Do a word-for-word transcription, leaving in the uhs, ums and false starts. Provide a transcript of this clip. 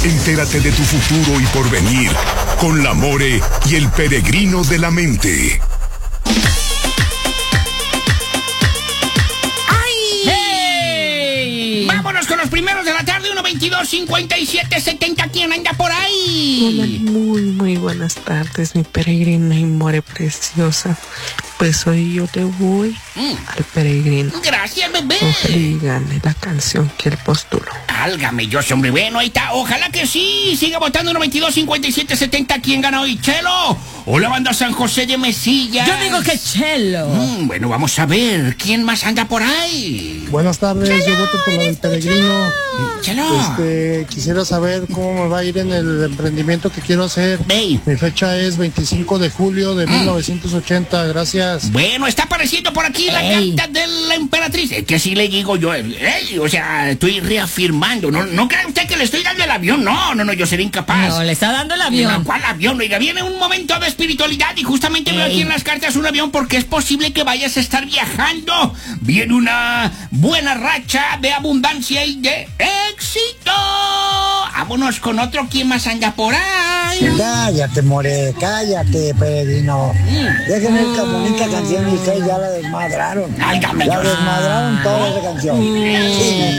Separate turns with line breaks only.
Entérate de tu futuro y porvenir con la More y el Peregrino de la Mente.
Vámonos con los primeros de la tarde, uno veintidós cincuenta y siete setenta. ¿Quién anda por ahí?
Hola, muy, muy buenas tardes, mi peregrino y more preciosa. Pues hoy yo le voy mm. al peregrino.
Gracias, bebé.
Ojalá y gane la canción que él postuló.
Álgame yo, hombre. Bueno, ahí está. Ojalá que sí. Siga votando uno veintidós cincuenta y siete setenta. ¿Quién gana hoy? ¿Chelo o la banda San José de Mesilla?
Yo digo que Chelo.
Mm, bueno, vamos a ver. ¿Quién más anda por ahí?
Buenas tardes.
Chelo,
yo voto por lo del peregrino.
Chelo.
Este, quisiera saber cómo me va a ir en el emprendimiento que quiero hacer.
Hey.
Mi fecha es veinticinco de julio de mm. mil novecientos ochenta. Gracias.
Bueno, está apareciendo por aquí Ey. la carta de la emperatriz. Es que así le digo yo. Ey, o sea, estoy reafirmando. No, no cree usted que le estoy dando el avión. No, no, no, yo seré incapaz.
No, le está dando el avión.
¿Cuál avión? Oiga, viene un momento de espiritualidad y justamente Ey. veo aquí en las cartas un avión porque es posible que vayas a estar viajando. Viene una buena racha de abundancia y de éxito. Vámonos con otro. ¿Quién más anda por ahí?
Cállate, more, cállate, peregrino. Mm. Déjenme esta bonita canción y ustedes ya la desmadraron.
Álgame
la
yo.
desmadraron toda esa canción.
Mm.
Sí,